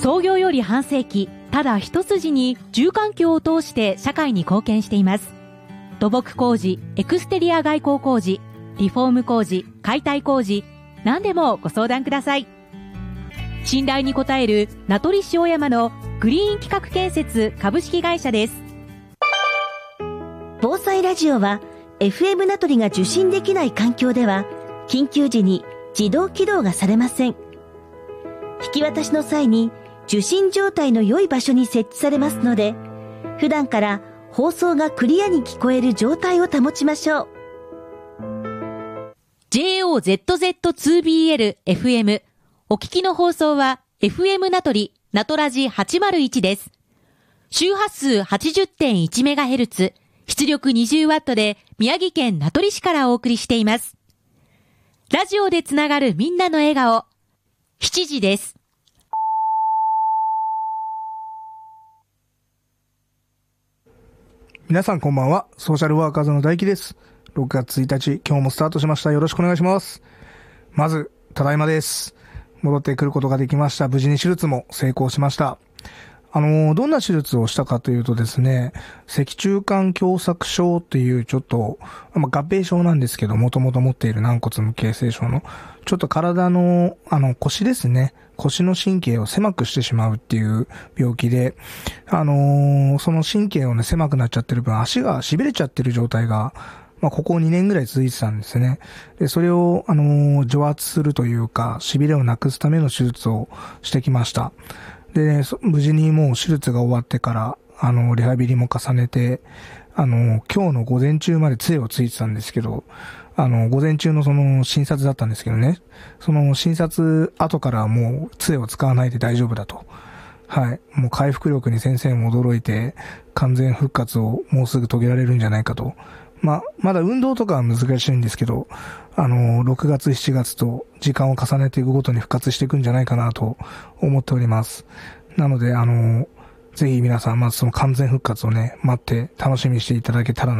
創業より半世紀、ただ一筋に住環境を通して社会に貢献しています。土木工事、エクステリア外交工事、リフォーム工事、解体工事、何でもご相談ください。信頼に応える名取塩山のグリーン企画建設株式会社です。 防災ラジオは FM 名取が受信できない環境では緊急時に自動起動がされません。引き渡しの際に受信状態の良い場所に設置されますので、普段から放送がクリアに聞こえる状態を保ちましょう。 JOZZ2BL FM お聞きの放送は FM 名取ナトラジ801です。周波数 80.1MHz 出力 20W で宮城県名取市からお送りしています。ラジオでつながるみんなの笑顔、7時です。 皆さんこんばんは。ソーシャルワーカーズの大輝です。6月1日、今日もスタートしました。よろしくお願いします。まず、ただいまです。戻ってくることができました。無事に手術も成功しました。どんな手術をしたかというとですね、脊柱管狭窄症っていうちょっと、合併症なんですけど、もともと持っている軟骨無形成症の、ちょっと体の、腰ですね。腰の神経を狭くしてしまうっていう病気で、その神経をね、狭くなっちゃってる分、足が痺れちゃってる状態が、ここ2年ぐらい続いてたんですね。で、それを、除圧するというか、痺れをなくすための手術をしてきました。で、無事にもう手術が終わってから、リハビリも重ねて、今日の午前中まで杖をついてたんですけど、午前中のその診察だったんですけどね、その診察後からもう杖を使わないで大丈夫だと。はい。もう回復力に先生も驚いて、完全復活をもうすぐ遂げられるんじゃないかと。まだ運動とかは難しいんですけど、6月、7月と時間を重ねていくごとに復活していくんじゃないかなと思っております。なので、ぜひ皆さん、まずその完全復活をね、待って楽しみにしていただけたらな